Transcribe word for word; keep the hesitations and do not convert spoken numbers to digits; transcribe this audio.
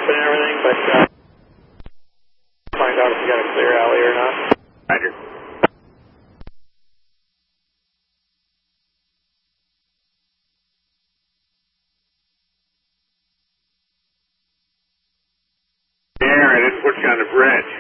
open and everything, but uh, find out if you got a clear alley or not. Roger. Yeah, I didn't put you on the bridge.